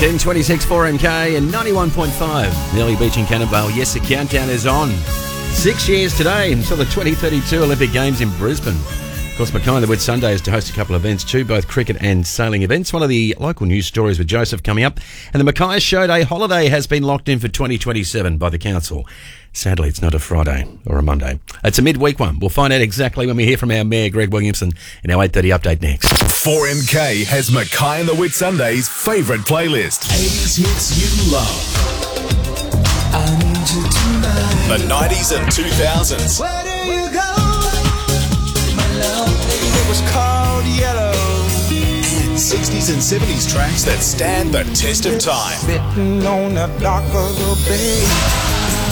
10:26 4MK and 91.5. Nearly beaching Cannondale. Yes, the countdown is on. 6 years today until the 2032 Olympic Games in Brisbane. Of course, Mackay and the Whitsunday is to host a couple of events too, both cricket and sailing events. One of the local news stories with Joseph coming up. And the Mackay Show Day holiday has been locked in for 2027 by the council. Sadly, it's not a Friday or a Monday. It's a midweek one. We'll find out exactly when we hear from our Mayor, Greg Williamson, in our 8:30 update next. 4MK has Mackay and the Whitsunday's favourite playlist. 80s hits you love. I need you tonight. The 90s and 2000s. Where do you go? My love, it was called Yellow. 60s and 70s tracks that stand the test of time. Sitting on the dock of the bay.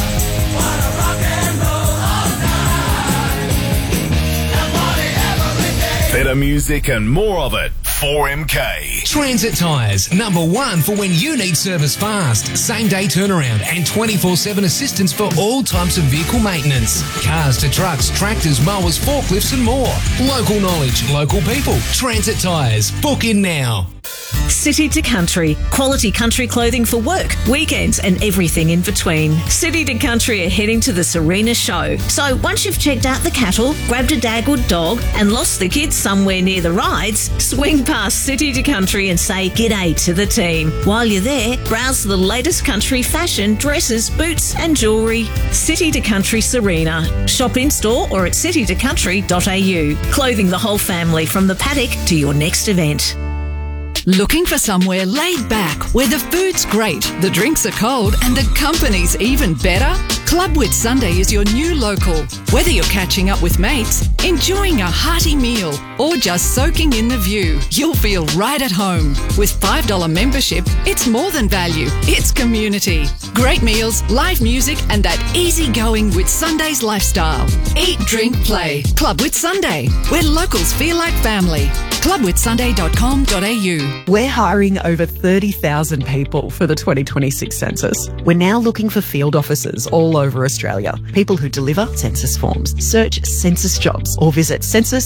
Better music and more of it. 4MK. Transit Tyres, #1 for when you need service fast. Same day turnaround and 24/7 assistance for all types of vehicle maintenance. Cars to trucks, tractors, mowers, forklifts and more. Local knowledge, local people. Transit Tyres. Book in now. City to Country. Quality country clothing for work, weekends and everything in between. City to Country are heading to the Serena show. So once you've checked out the cattle, grabbed a dagwood dog and lost the kids somewhere near the rides, swing past City to Country and say g'day to the team. While you're there, browse the latest country fashion, dresses, boots and jewellery. City to Country Serena. Shop in store or at citytocountry.au. Clothing the whole family from the paddock to your next event. Looking for somewhere laid back where the food's great, the drinks are cold and the company's even better? Club Whitsunday is your new local. Whether you're catching up with mates, enjoying a hearty meal or just soaking in the view, you'll feel right at home. With $5 membership, it's more than value, it's community. Great meals, live music and that easygoing Whitsunday's lifestyle. Eat, drink, play. Club Whitsunday, where locals feel like family. clubwhitsunday.com.au. We're hiring over 30,000 people for the 2026 census. We're now looking for field officers all over Australia, people who deliver census forms. Search census jobs or visit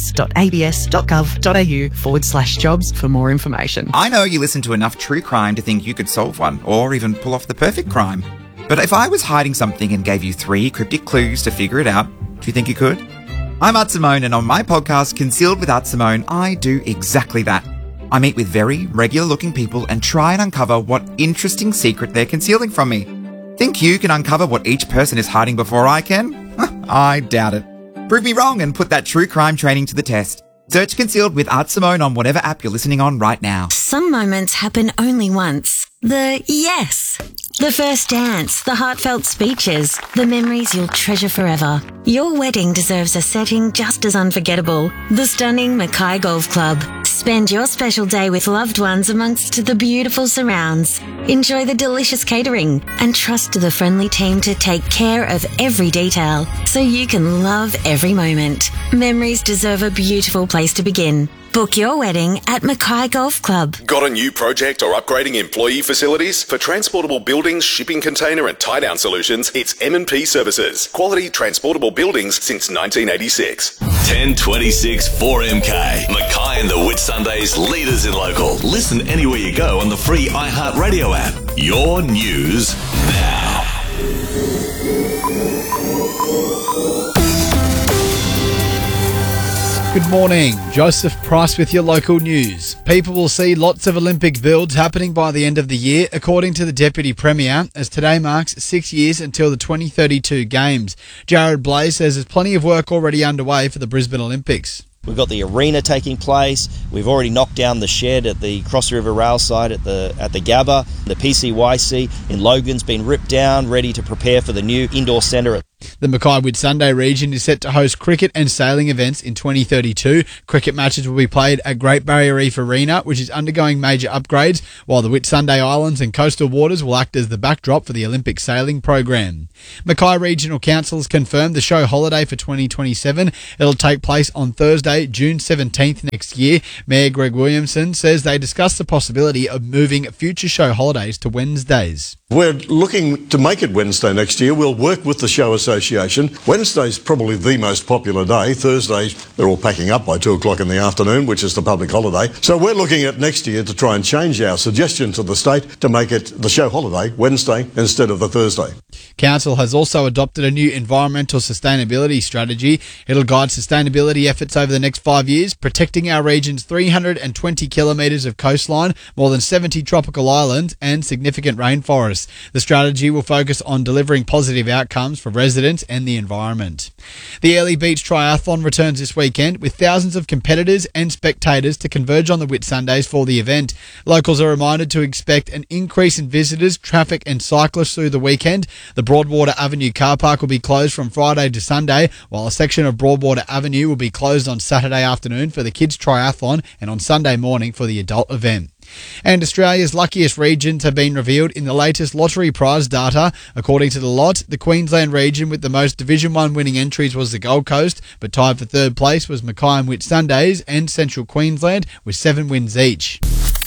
census.abs.gov.au/jobs for more information. I know you listen to enough true crime to think you could solve one or even pull off the perfect crime. But if I was hiding something and gave you 3 cryptic clues to figure it out, do you think you could? I'm Art Simone, and on my podcast, Concealed with Art Simone, I do exactly that. I meet with very regular-looking people and try and uncover what interesting secret they're concealing from me. Think you can uncover what each person is hiding before I can? I doubt it. Prove me wrong and put that true crime training to the test. Search Concealed with Art Simone on whatever app you're listening on right now. Some moments happen only once. The yes. The first dance, the heartfelt speeches, the memories you'll treasure forever. Your wedding deserves a setting just as unforgettable. The stunning Mackay Golf Club. Spend your special day with loved ones amongst the beautiful surrounds. Enjoy the delicious catering and trust the friendly team to take care of every detail so you can love every moment. Memories deserve a beautiful place to begin. Book your wedding at Mackay Golf Club. Got a new project or upgrading employee facilities? For transportable buildings, shipping container and tie-down solutions, it's M&P Services. Quality transportable buildings since 1986. 10:26 4MK. Mackay and the Whitsunday's leaders in local. Listen anywhere you go on the free iHeartRadio app. Your news now. Good morning, Joseph Price with your local news. People will see lots of Olympic builds happening by the end of the year, according to the Deputy Premier, as today marks 6 years until the 2032 Games. Jared Blaze says there's plenty of work already underway for the Brisbane Olympics. We've got the arena taking place. We've already knocked down the shed at the Cross River Rail site at the Gabba. The PCYC in Logan's been ripped down, ready to prepare for the new indoor centre. The Mackay Whitsunday region is set to host cricket and sailing events in 2032. Cricket matches will be played at Great Barrier Reef Arena, which is undergoing major upgrades, while the Whitsunday Islands and coastal waters will act as the backdrop for the Olympic sailing program. Mackay Regional Council has confirmed the show holiday for 2027. It'll take place on Thursday, June 17th next year. Mayor Greg Williamson says they discussed the possibility of moving future show holidays to Wednesdays. We're looking to make it Wednesday next year. We'll work with the show Association. Wednesday's probably the most popular day. Thursdays, they're all packing up by 2 o'clock in the afternoon, which is the public holiday. So we're looking at next year to try and change our suggestion to the state to make it the show holiday Wednesday instead of the Thursday. Council has also adopted a new environmental sustainability strategy. It'll guide sustainability efforts over the next 5 years, protecting our region's 320 kilometres of coastline, more than 70 tropical islands and significant rainforests. The strategy will focus on delivering positive outcomes for residents and the environment. The Early Beach Triathlon returns this weekend with thousands of competitors and spectators to converge on the Whitsundays for the event. Locals are reminded to expect an increase in visitors, traffic and cyclists through the weekend. The Broadwater Avenue car park will be closed from Friday to Sunday, while a section of Broadwater Avenue will be closed on Saturday afternoon for the kids' triathlon and on Sunday morning for the adult event. And Australia's luckiest regions have been revealed in the latest lottery prize data. According to the lot, the Queensland region with the most Division 1 winning entries was the Gold Coast, but tied for third place was Mackay and Whitsundays and Central Queensland with 7 wins each.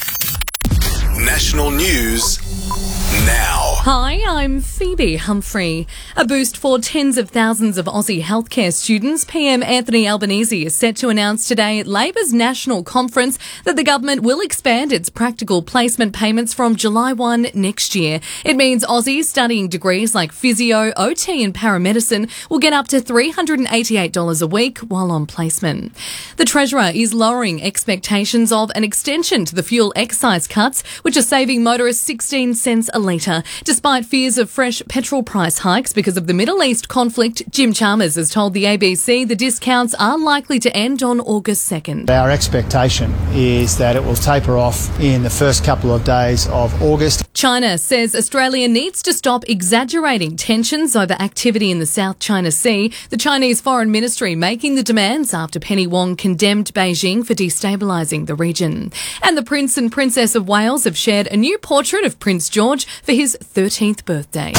National news now. Hi, I'm Phoebe Humphrey. A boost for tens of thousands of Aussie healthcare students. PM Anthony Albanese is set to announce today at Labor's National Conference that the government will expand its practical placement payments from July 1 next year. It means Aussies studying degrees like physio, OT and paramedicine will get up to $388 a week while on placement. The Treasurer is lowering expectations of an extension to the fuel excise cuts, which are saving motorists 16 cents a litre. Despite fears of fresh petrol price hikes because of the Middle East conflict, Jim Chalmers has told the ABC the discounts are likely to end on August 2nd. Our expectation is that it will taper off in the first couple of days of August. China says Australia needs to stop exaggerating tensions over activity in the South China Sea. The Chinese Foreign Ministry making the demands after Penny Wong condemned Beijing for destabilising the region. And the Prince and Princess of Wales have shared a new portrait of Prince George for his 13th birthday.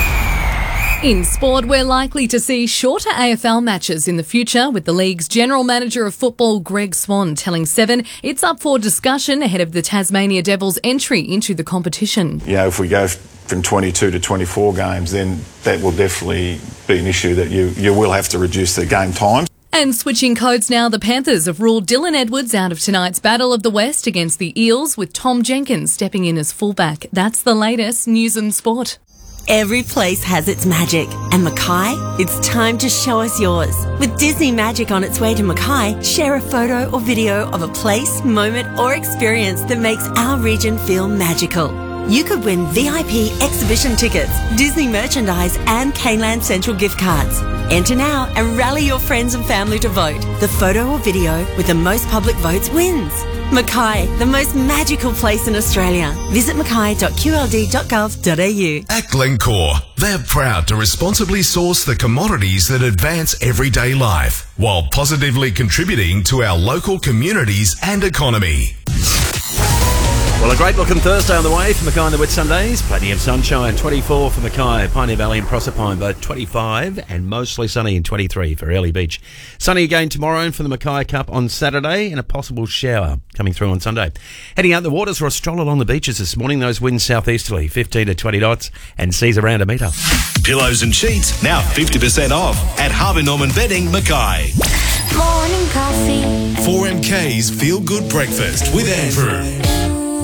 In sport, we're likely to see shorter AFL matches in the future, with the league's General Manager of Football, Greg Swan, telling Seven it's up for discussion ahead of the Tasmania Devils' entry into the competition. If we go from 22 to 24 games, then that will definitely be an issue that you will have to reduce the game time. And switching codes now, the Panthers have ruled Dylan Edwards out of tonight's Battle of the West against the Eels, with Tom Jenkins stepping in as fullback. That's the latest news and sport. Every place has its magic, and Mackay, it's time to show us yours. With Disney Magic on its way to Mackay, share a photo or video of a place, moment or experience that makes our region feel magical. You could win VIP exhibition tickets, Disney merchandise and Caneland Central gift cards. Enter now and rally your friends and family to vote. The photo or video with the most public votes wins. Mackay, the most magical place in Australia. Visit mackay.qld.gov.au. At Glencore, they're proud to responsibly source the commodities that advance everyday life while positively contributing to our local communities and economy. Well, a great looking Thursday on the way for Mackay and the Whitsundays. Plenty of sunshine, 24 for Mackay, Pioneer Valley and Proserpine, both 25 and mostly sunny in 23 for Early Beach. Sunny again tomorrow for the Mackay Cup on Saturday and a possible shower coming through on Sunday. Heading out the waters for a stroll along the beaches this morning. Those winds southeasterly, 15 to 20 knots and seas around a metre. Pillows and sheets now 50% off at Harvey Norman Bedding, Mackay. Morning coffee. 4MK's Feel Good Breakfast with Andrew.